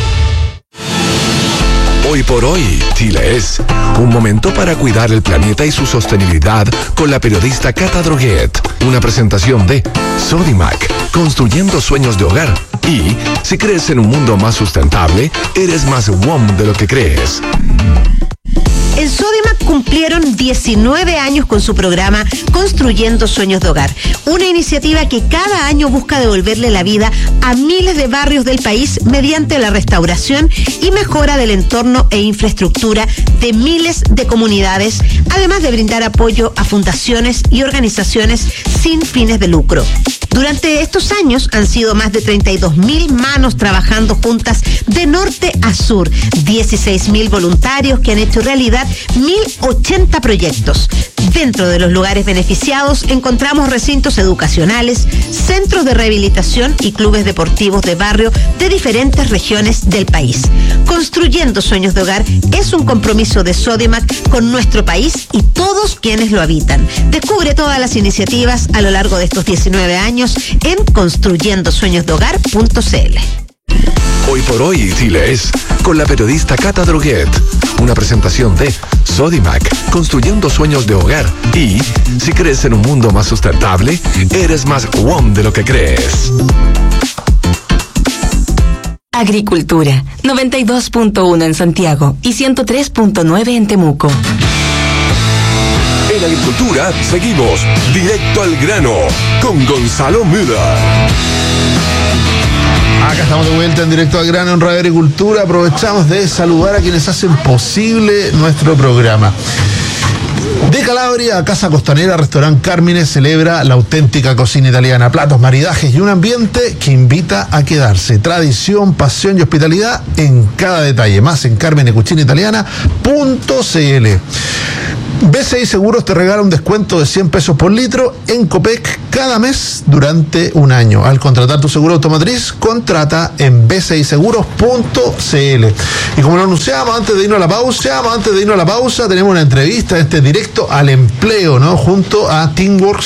Hoy por hoy, Chile es un momento para cuidar el planeta y su sostenibilidad con la periodista Cata Droguet. Una presentación de Sodimac, construyendo sueños de hogar. Y si crees en un mundo más sustentable, eres más WOM de lo que crees. En Sodimac cumplieron 19 años con su programa Construyendo Sueños de Hogar, una iniciativa que cada año busca devolverle la vida a miles de barrios del país mediante la restauración y mejora del entorno e infraestructura de miles de comunidades, además de brindar apoyo a fundaciones y organizaciones sin fines de lucro. Durante estos años han sido más de 32.000 manos trabajando juntas de norte a sur, 16.000 voluntarios que han hecho realidad 1.080 proyectos. Dentro de los lugares beneficiados encontramos recintos educacionales, centros de rehabilitación y clubes deportivos de barrio de diferentes regiones del país. Construyendo Sueños de Hogar es un compromiso de Sodimac con nuestro país y todos quienes lo habitan. Descubre todas las iniciativas a lo largo de estos 19 años en construyendosueñosdehogar.cl. Hoy por hoy, Chile es con la periodista Cata Droguet. Una presentación de Sodimac, construyendo sueños de hogar. Y si crees en un mundo más sustentable, eres más WOM de lo que crees. Agricultura, 92.1 en Santiago y 103.9 en Temuco. En Agricultura seguimos directo al grano con Gonzalo Müller. Acá estamos de vuelta en directo a Grano en Radio Agricultura. Aprovechamos de saludar a quienes hacen posible nuestro programa. De Calabria, Casa Costanera, Restaurante Cármenes celebra la auténtica cocina italiana. Platos, maridajes y un ambiente que invita a quedarse. Tradición, pasión y hospitalidad en cada detalle. Más en carmenecucinaitaliana.cl. BCI Seguros te regala un descuento de 100 pesos por litro en Copec cada mes durante un año. Al contratar tu seguro automotriz, contrata en bciseguros.cl. Y como lo anunciamos antes de irnos a la pausa, tenemos una entrevista, directo al empleo, ¿no? Junto a Teamworks